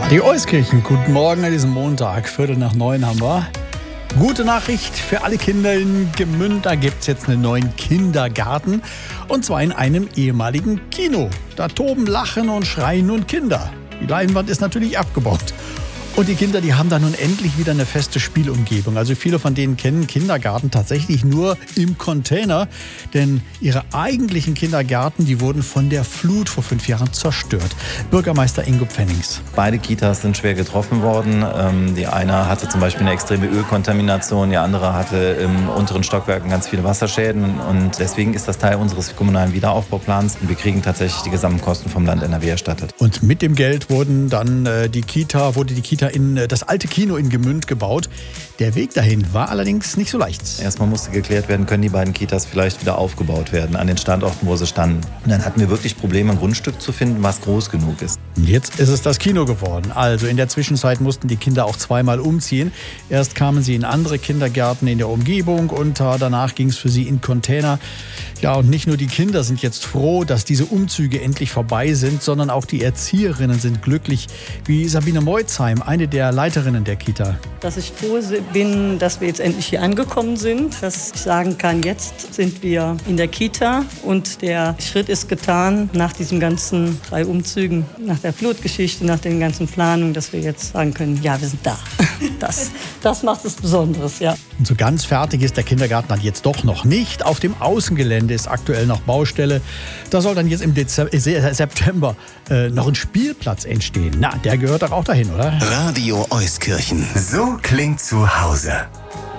Radio Euskirchen, guten Morgen an diesem Montag, 8:45 haben wir. Gute Nachricht für alle Kinder in Gmünd, da gibt es jetzt einen neuen Kindergarten und zwar in einem ehemaligen Kino. Da toben, lachen und schreien nun Kinder. Die Leinwand ist natürlich abgebaut. Und die Kinder, die haben da nun endlich wieder eine feste Spielumgebung. Also viele von denen kennen Kindergarten tatsächlich nur im Container. Denn ihre eigentlichen Kindergärten, die wurden von der Flut vor 5 Jahren zerstört. Bürgermeister Ingo Pfennings. Beide Kitas sind schwer getroffen worden. Die eine hatte zum Beispiel eine extreme Ölkontamination, die andere hatte im unteren Stockwerken ganz viele Wasserschäden. Und deswegen ist das Teil unseres kommunalen Wiederaufbauplans. Und wir kriegen tatsächlich die Gesamtkosten vom Land NRW erstattet. Und mit dem Geld wurde die Kita in das alte Kino in Gmünd gebaut. Der Weg dahin war allerdings nicht so leicht. Erstmal musste geklärt werden, können die beiden Kitas vielleicht wieder aufgebaut werden an den Standorten, wo sie standen. Und dann hatten wir wirklich Probleme, ein Grundstück zu finden, was groß genug ist. Und jetzt ist es das Kino geworden. Also in der Zwischenzeit mussten die Kinder auch zweimal umziehen. Erst kamen sie in andere Kindergärten in der Umgebung und danach ging es für sie in Container. Ja, und nicht nur die Kinder sind jetzt froh, dass diese Umzüge endlich vorbei sind, sondern auch die Erzieherinnen sind glücklich, wie Sabine Meutzheim, eine der Leiterinnen der Kita. Dass ich froh bin, dass wir jetzt endlich hier angekommen sind, dass ich sagen kann, jetzt sind wir in der Kita und der Schritt ist getan nach diesen ganzen 3 Umzügen, nach der Flutgeschichte, nach den ganzen Planungen, dass wir jetzt sagen können, ja, wir sind da. Das macht es Besonderes, ja. Und so ganz fertig ist der Kindergarten dann jetzt doch noch nicht. Auf dem Außengelände ist aktuell noch Baustelle. Da soll dann jetzt im September noch ein Spielplatz entstehen. Na, der gehört doch auch dahin, oder? Radio Euskirchen. So klingt zu Hause.